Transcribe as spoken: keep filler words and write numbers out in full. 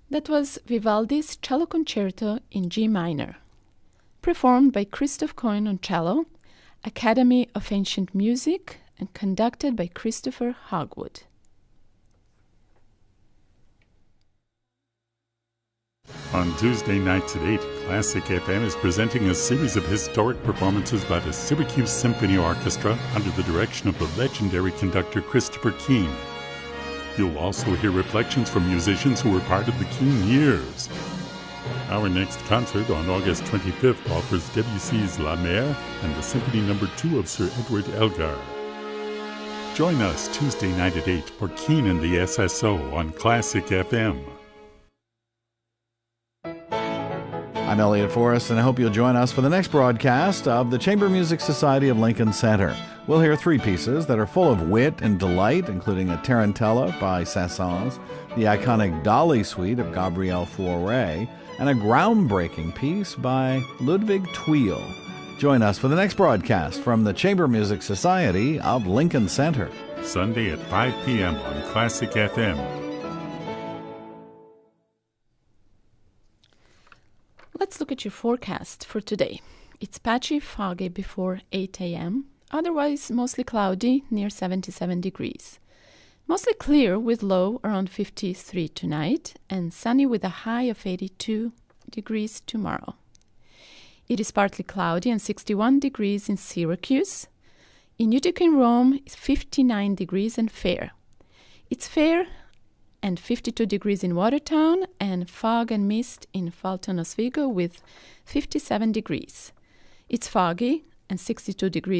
That was Vivaldi's Cello Concerto in G minor, performed by Christoph Cohen on cello, Academy of Ancient Music, and conducted by Christopher Hogwood. On Tuesday nights at eight, Classic F M is presenting a series of historic performances by the Syracuse Symphony Orchestra under the direction of the legendary conductor Christopher Keane. You'll also hear reflections from musicians who were part of the Keane years. Our next concert on August twenty-fifth offers Debussy's La Mer and the Symphony Number two of Sir Edward Elgar. Join us Tuesday night at eight for Keane and the S S O on Classic F M. I'm Elliot Forrest, and I hope you'll join us for the next broadcast of the Chamber Music Society of Lincoln Center. We'll hear three pieces that are full of wit and delight, including a Tarantella by Saint-Saëns, the iconic Dolly Suite of Gabriel Fauré, and a groundbreaking piece by Ludwig Thuil. Join us for the next broadcast from the Chamber Music Society of Lincoln Center. Sunday at five p.m. on Classic F M. Let's look at your forecast for today. It's patchy, foggy before eight a.m., otherwise mostly cloudy, near seventy-seven degrees. Mostly clear with low around fifty-three tonight, and sunny with a high of eighty-two degrees tomorrow. It is partly cloudy and sixty-one degrees in Syracuse. In Utica in Rome, it's fifty-nine degrees and fair. It's fair and fifty-two degrees in Watertown, and fog and mist in Fulton Oswego with fifty-seven degrees. It's foggy and sixty-two degrees